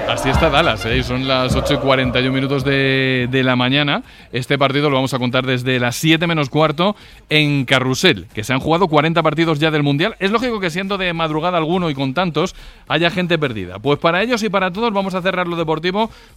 Así está Dallas, ¿eh? Son las 8:41 de la mañana. Este partido lo vamos a contar desde las 7 menos cuarto en Carrusel, que se han jugado 40 partidos ya del Mundial. Es lógico que siendo de madrugada alguno y con tantos, haya gente perdida. Pues para ellos y para todos vamos a cerrar lo deportivo